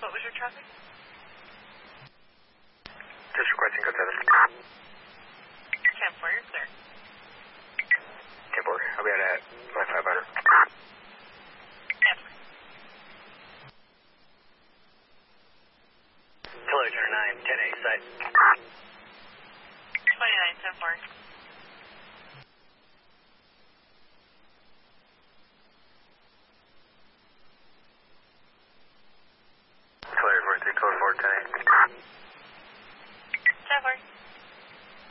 What was your traffic? Just requesting code 7. 10-4, you're clear. 10-4, I'll be out at my 500. Yes. Hello, Turner 9, 10-8, site. 29, 10-4.